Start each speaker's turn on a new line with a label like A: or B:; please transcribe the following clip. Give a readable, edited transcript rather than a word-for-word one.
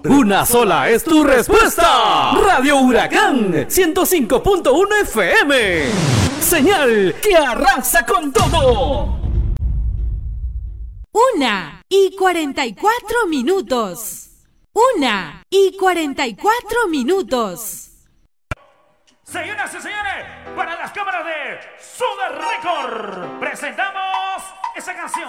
A: Una sola es tu respuesta. Radio Huracán 105.1 FM. Señal que arrasa con todo.
B: 1:44. 1:44.
C: Señoras y señores, para las cámaras de Sugar Record, presentamos esa canción.